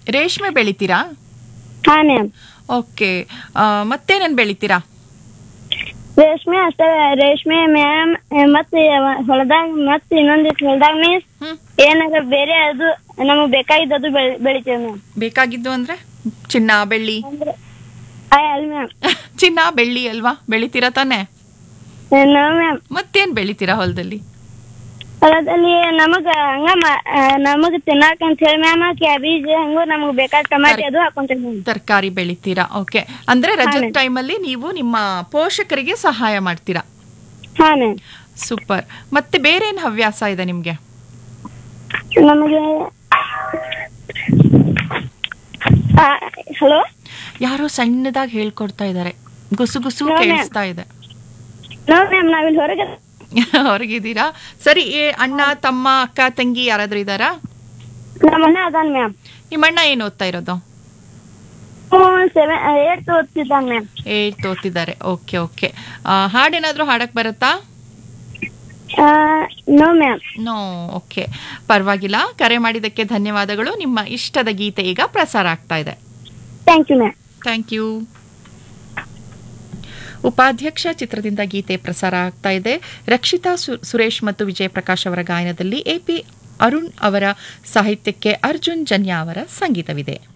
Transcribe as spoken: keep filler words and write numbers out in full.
ರೇಷ್ಮೆ ಬೆಳಿತೀರಾ? ಹಾ ಮ್ಯಾಮ್. ಓಕೆ, ಮತ್ತೇನೇನು ಬೆಳಿತೀರಾ? ರೇಷ್ಮೆ ಅಷ್ಟೇ, ರೇಷ್ಮೆ ಮ್ಯಾಮ್. ಮತ್ತೆ ಹೊಲದಾಗ ಮತ್ತೆ ಇನ್ನೊಂದಿಟ್ಟು ಹೊಲದಾಗ ಮೀನ್ಸ್ ಹ್ಮ್ ಏನಾರ ಬೇರೆ ಅದು ನಮಗ್ ಬೇಕಾಗಿದ್ದು ಬೆಳಿ ಬೆಳಿತೇವೆ ಮ್ಯಾಮ್. ಬೇಕಾಗಿದ್ದು ಅಂದ್ರೆ ಚಿನ್ನ ಬೆಳ್ಳಿ? ಅಂದ್ರೆ ಅಲ್ಲ ಮ್ಯಾಮ್. ಚಿನ್ನ ಬೆಳ್ಳಿ ಅಲ್ವಾ ಬೆಳಿತೀರಾ ತಾನೆ? No ma'am. ಮತ್ತೇನ್ ಬೆಳಿತೀರಾ ಹೊಲದಲ್ಲಿ? ಹೊಲದಲ್ಲಿ ನಮಗ ಹಂಗ ನಮಗ್ ತಿನ್ನಾಕ ಅಂತ ಹೇಳಿ ಮ್ಯಾಮ್ ಕ್ಯಾಬೇಜ್ ಹಂಗ ನಮಗ್ ಬೇಕಾದ ಟಮಾಟಿ ಅದು ಹಾಕೊಂತೇವೆ ಮ್ಯಾಮ್. ತರಕಾರಿ ಬೆಳಿತೀರಾ? ಓಕೆ, ಅಂದ್ರೆ ರಜದ ಟೈಮಲ್ಲಿ ನೀವು ನಿಮ್ಮ ಪೋಷಕರಿಗೆ ಸಹಾಯ ಮಾಡ್ತೀರಾ? ಹಾ ಮ್ಯಾಮ್. ಸೂಪರ್. ಮತ್ತೆ ಬೇರೆ ಏನ್ ಹವ್ಯಾಸ ಇದೆ ನಿಮ್ಗೆ? ನಮಗೆ ಹಲೋ, ಯಾರೋ ಸಣ್ಣದಾಗಿ ಹೇಳ್ಕೊಡ್ತಾ ಇದ್ದಾರೆ, ಗುಸು ಗುಸು No, ma'am. ಕೇಳಿಸ್ತಾ ಇದೆ. ನೋ ಮ್ಯಾಮ್, ನಾವಿಲ್ಲಿ ಹೊರಗೆ ಹೊರಗಿದ್ದೀರಾ? ಸರಿ, ಏ, ಅಣ್ಣ ತಮ್ಮ ಅಕ್ಕ ತಂಗಿ ಯಾರಾದ್ರೂ ಇದ್ದಾರಾ? ನಮ್ಮ ಅಣ್ಣ ಅದಾನ ಮ್ಯಾಮ್. ನಿಮ್ಮ ಅಣ್ಣ ಏನ್ ಓದ್ತಾ ಇರೋದು? Seven eight ಓದ್ತಿದ್ದಾನ ma'am. Eight ಓದ್ತಿದ್ದಾರೆ. Okay okay. ಹಾಡೇನಾದ್ರೂ ಹಾಡಕ್ ಬರುತ್ತಾ? No ma'am. ನೋ. ಓಕೆ, ಪರವಾಗಿಲ್ಲ. ಕರೆ ಮಾಡಿದ್ದಕ್ಕೆ ಧನ್ಯವಾದಗಳು. ನಿಮ್ಮ ಇಷ್ಟದ ಗೀತೆ ಈಗ ಪ್ರಸಾರ ಆಗ್ತಾ ಇದೆ. Thank you ma'am. Thank you. ಉಪಾಧ್ಯಕ್ಷ ಚಿತ್ರದಿಂದ ಗೀತೆ ಪ್ರಸಾರ ಆಗ್ತಾ ಇದೆ. ರಕ್ಷಿತಾ ಸುರೇಶ್ ಮತ್ತು ವಿಜಯ್ ಪ್ರಕಾಶ್ ಅವರ ಗಾಯನದಲ್ಲಿ ಎ ಪಿ ಅರುಣ್ ಅವರ ಸಾಹಿತ್ಯಕ್ಕೆ ಅರ್ಜುನ್ ಜನ್ಯ ಅವರ ಸಂಗೀತವಿದೆ.